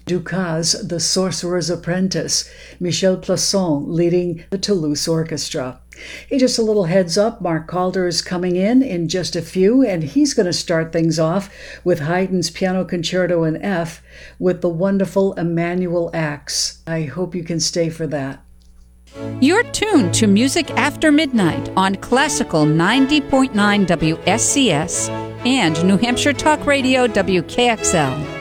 Dukas, The Sorcerer's Apprentice, Michel Plasson leading the Toulouse Orchestra. Hey, just a little heads up, Mark Calder is coming in just a few, and he's going to start things off with Haydn's Piano Concerto in F with the wonderful Emmanuel Axe. I hope you can stay for that. You're tuned to Music After Midnight on Classical 90.9 WSCS and New Hampshire Talk Radio WKXL.